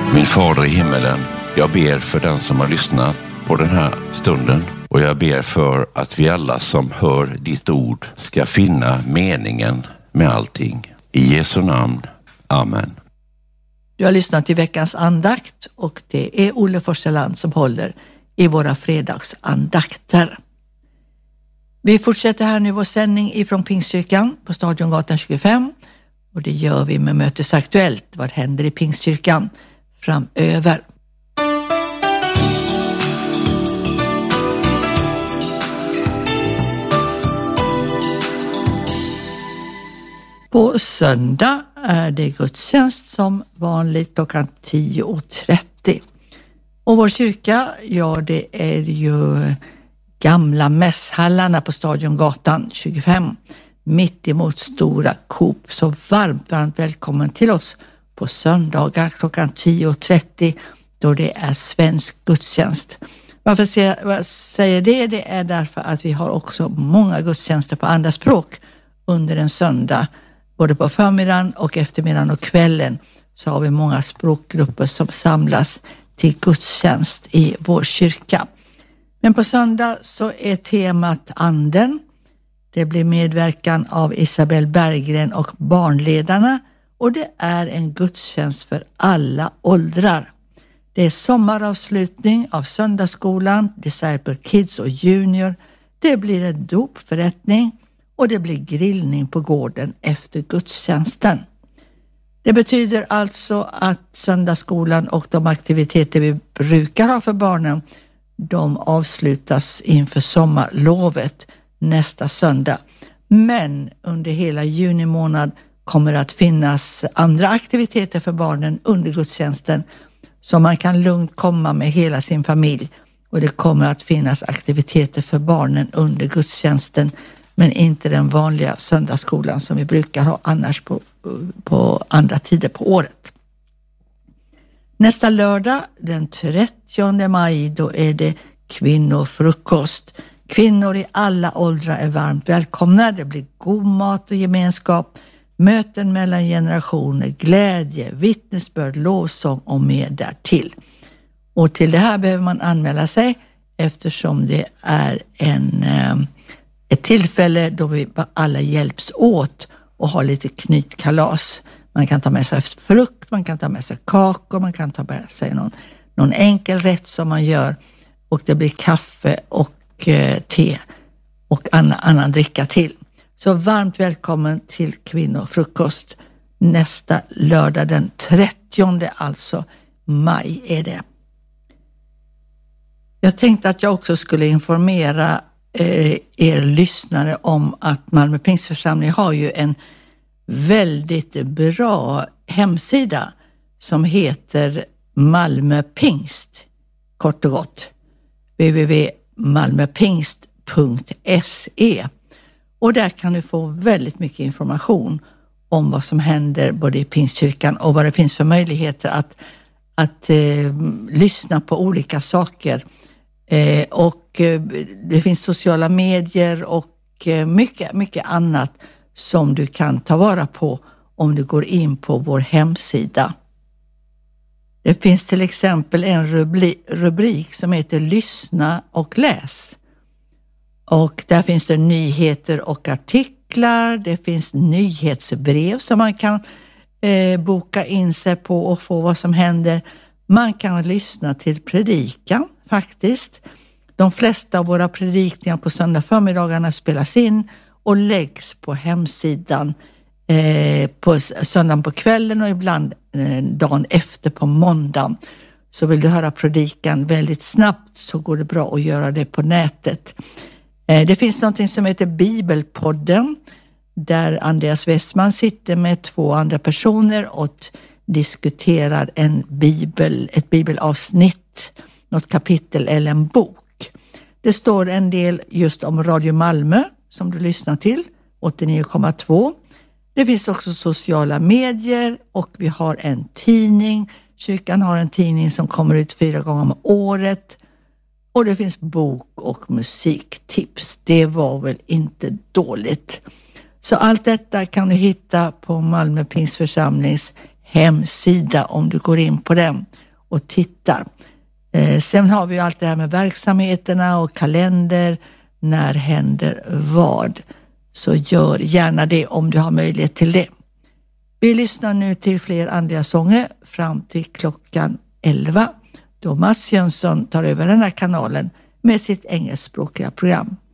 Min Fader i himmelen, jag ber för den som har lyssnat på den här stunden och jag ber för att vi alla som hör ditt ord ska finna meningen med allting. I Jesu namn. Amen. Du har lyssnat till veckans andakt och det är Olle Forseland som håller i våra fredagsandakter. Vi fortsätter här nu vår sändning ifrån Pingstkyrkan på Stadiongatan 25 och det gör vi med Mötesaktuellt. Vad händer i Pingstkyrkan framöver? På söndag är det gudstjänst som vanligt klockan 10.30. Och vår kyrka, ja det är ju gamla mässhallarna på Stadiongatan 25. Mitt emot stora Coop. Så varmt välkommen till oss på söndagar klockan 10.30 då det är svensk gudstjänst. Varför jag säger det? Det är därför att vi har också många gudstjänster på andra språk under en söndag. Både på förmiddagen och eftermiddagen och kvällen så har vi många språkgrupper som samlas till gudstjänst i vår kyrka. Men på söndag så är temat anden. Det blir medverkan av Isabel Berggren och barnledarna och det är en gudstjänst för alla åldrar. Det är sommaravslutning av söndagsskolan, Disciple Kids och Junior. Det blir en dopförrättning och det blir grillning på gården efter gudstjänsten. Det betyder alltså att söndagsskolan och de aktiviteter vi brukar ha för barnen, de avslutas inför sommarlovet nästa söndag. Men under hela juni månad kommer det att finnas andra aktiviteter för barnen under gudstjänsten som man kan lugnt komma med hela sin familj. Och det kommer att finnas aktiviteter för barnen under gudstjänsten men inte den vanliga söndagsskolan som vi brukar ha annars på andra tider på året. Nästa lördag den 30 maj då är det kvinnofrukost. Kvinnor i alla åldrar är varmt välkomna. Det blir god mat och gemenskap, möten mellan generationer, glädje, vittnesbörd, lovsång och mer därtill. Och till det här behöver man anmäla sig eftersom det är ett tillfälle då vi alla hjälps åt och har lite knytkalas. Man kan ta med sig frukt, man kan ta med sig kakor, man kan ta med sig någon enkel rätt som man gör och det blir kaffe och te och annan dricka till. Så varmt välkommen till kvinnofrukost nästa lördag den 30 alltså maj är det. Jag tänkte att jag också skulle informera er lyssnare om att Malmö Pingstförsamling har ju en väldigt bra hemsida som heter Malmö Pingst, kort och gott www.malmöpingst.se och där kan du få väldigt mycket information om vad som händer både i Pingstkyrkan och vad det finns för möjligheter att lyssna på olika saker. Och det finns sociala medier och mycket annat som du kan ta vara på om du går in på vår hemsida. Det finns till exempel en rubrik som heter Lyssna och läs. Och där finns det nyheter och artiklar. Det finns nyhetsbrev som man kan boka in sig på och få vad som händer. Man kan lyssna till predikan faktiskt. De flesta av våra predikningar på söndag förmiddagarna spelas in och läggs på hemsidan på söndagen på kvällen och ibland dagen efter på måndagen. Så vill du höra predikan väldigt snabbt så går det bra att göra det på nätet. Det finns någonting som heter Bibelpodden där Andreas Westman sitter med 2 andra personer och diskuterar ett bibelavsnitt, något kapitel eller en bok. Det står en del just om Radio Malmö som du lyssnar till, 89,2. Det finns också sociala medier och vi har en tidning. Kyrkan har en tidning som kommer ut 4 gånger om året. Och det finns bok- och musiktips. Det var väl inte dåligt. Så allt detta kan du hitta på Malmö Pingstförsamlings hemsida om du går in på den och tittar. Sen har vi ju allt det här med verksamheterna och kalender, när händer vad. Så gör gärna det om du har möjlighet till det. Vi lyssnar nu till fler andliga sånger fram till klockan 11 då Mats Jönsson tar över den här kanalen med sitt engelskspråkiga program.